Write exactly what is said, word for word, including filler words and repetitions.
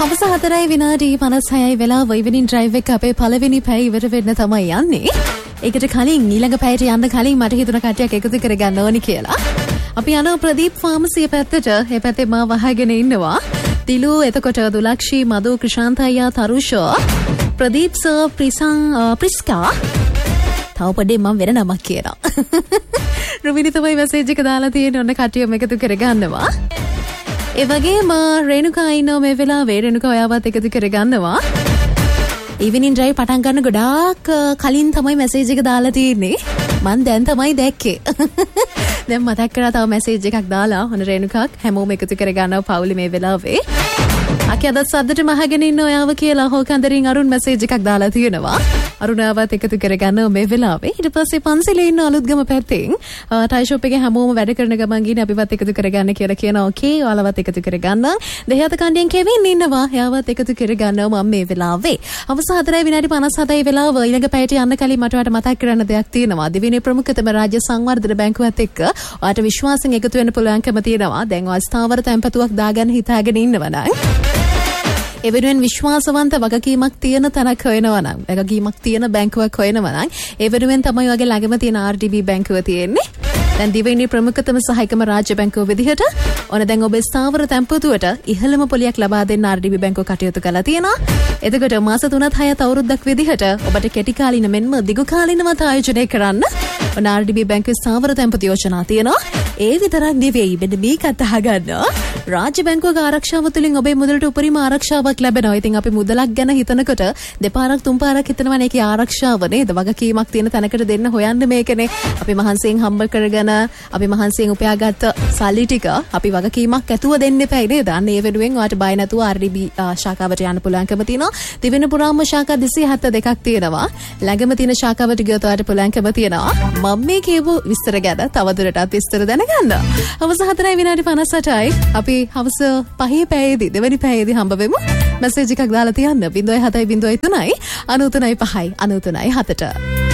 හවස හතරයි විනාඩි පනස්හයයි වෙලාව ඉවනින් ඩ්‍රයිව් එක අපේ පළවෙනි පැය ඉවර වෙන්න තමයි යන්නේ. ඒකට කලින් ඊළඟ පැයට යන්න කලින් මට හිතුණ කට්ටියක් එකතු කරගන්න ඕනි කියලා. අපි යනවා ප්‍රදීප් ෆාමසිය පැත්තට. ඒ පැත්තේ මා වහගෙන ඉන්නවා. තිලු එතකොට දුලක්ෂී මදු ක්‍රිෂාන්ත අයියා තරුෂෝ ප්‍රදීප් සර් ප්‍රිසං ප්‍රිස්කා තව පොඩේ මම වෙන නමක් කියනවා. රුමිනි තමයි මැසේජ් එක දාලා තියෙන්නේ. ඔන්න කට්ටියම එකතු කරගන්නවා. ඒ වගේම රේණුකා ඉන්නවා මේ වෙලාවේ. රේණුකා ඔයාවත් එකතු කරගන්නවා. ඉවිනින් ඩ්‍රයිව් පටන් ගන්න ගොඩාක් කලින් තමයි මැසේජ් එක දාලා තියෙන්නේ. මං දැන් තමයි දැක්කේ. දැන් මතක් කරලා තව මැසේජ් එකක් දාලා ඔන්න රේණුකාක් හැමෝම එකතු කරගන්නවා පවුලේ මේ වෙලාවේ. අකි අද සද්දට මහගෙන ඉන්න ඔයාව කියලා හොකන්දරින් අරුන් මැසේජ් එකක් දාලා තියෙනවා. අරුණාවත් එකතු කරගන්නවා මේ වෙලාවේ. ඊට පස්සේ පන්සලේ ඉන්න අලුත්ගම පැත්තෙන් ටයි ෂොප් එකේ හැමෝම වැඩ කරන ගමන් ගිහින් අපිවත් එකතු කරගන්න කියලා කියනවා. ඕකේ ඔයාලවත් එකතු කරගන්න. දෙහියත කණ්ඩියෙන් කෙවින් ඉන්නවා. එයාවත් එකතු කරගන්නවා මම මේ වෙලාවේ. අවස හතරයි විනාඩි පනස් හතයි වෙලාව. ඊළඟ පැයට යන්න කලින් මට ඔයාලට මතක් කරන්න දෙයක් තියෙනවා. දිවිනේ ප්‍රමුඛතම රාජ්‍ය සංවර්ධන බැංකුවත් එක්ක ඔයාලට විශ්වාසයෙන් එකතු වෙන්න පුළුවන්කම තියෙනවා. දැන් ඔයා ස්ථාවර තැන්පතුවක් දාගන්න හිතාගෙන ඉන්නවා නම් එවෙනුවෙන් විශ්වාසවන්ත වගකීමක් තියෙන තැනක් හොයනවා නම්, වගකීමක් තියෙන බැංකුවක් හොයනවා නම්, ඒ වෙනුවෙන් තමයි ඔයගේ ළඟම තියෙන ආර් ඩී බී බැංකුව තියෙන්නේ. දැන් දිවයිනේ ප්‍රමුඛතම සහායකම රාජ්‍ය බැංකුව විදිහට ඔන්න දැන් ඔබේ ස්ථාවර තැන්පතුවට ඉහළම පොලියක් ලබා දෙන්න ආර් ඩී බී බැංකුව කටයුතු කරලා තියෙනවා. එතකොට මාස තුනත් හයත් අවුරුද්දක් විදිහට ඔබට කෙටි කාලින මෙන්ම දිගු කාලිනවත් ආයෝජනය කරන්න ඔන්න ආර් ඩී බී බැංකුවේ ස්ථාවර තැන්පතු යෝජනා තියෙනවා. ඒ විතරක් නෙවෙයි මෙන්න මේකත් අහගන්න. රාජ්‍ය බැංකුවක ආරක්ෂාව තුළින් ඔබේ මුදලට උපරිම ආරක්ෂාවක් ලැබෙනවා. ඉතින් අපි මුදලක් ගැන හිතනකොට දෙපාරක් තුන්පාරක් හිතනවනේ ඒකේ ආරක්ෂාව නේද? වගකීමක් තියෙන තැනකට දෙන්න හොයන්න මේකනේ. අපි මහන්සියෙන් හම්බ කරගෙන අපි මහන්සියෙන් උපයාගත්ත සල්ලි ටික අපි වගකීමක් ඇතුව දෙන්න එපයි නේද? අන්න ඒ වෙනුවෙන් ඔයාලට බය නැතුව ආර් ඩී බී ශාඛාවට යන්න පුළුවන්කම තියෙනවා. දිවෙන පුරාම ශාඛා දෙසිය හත දෙකක් තියෙනවා. ළඟම තියෙන ශාඛාවට ගියොත් ඔයාලට පුළුවන්කම තියෙනවා. මම මේ කියපු විස්තර ගැන තවදුරටත් විස්තර දැනගන්න. හවස හතරයි විනාඩි පනස් අටයි. අපි හවස පහේ පැයේදී දෙවැනි පැයේදී හම්බ වෙමු. මැසේජ් එකක් දාලා තියන්න. ज़ीरो सात ज़ीरो तीन ज़ीरो तुनයි අනූ තුනයි පහයි අනූ තුනයි හතට.